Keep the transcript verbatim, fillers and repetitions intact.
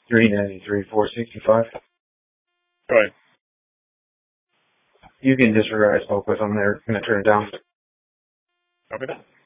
three ninety-three, four sixty-five. Go ahead. You can disregard I spoke with them. They're going to turn it down. Okay.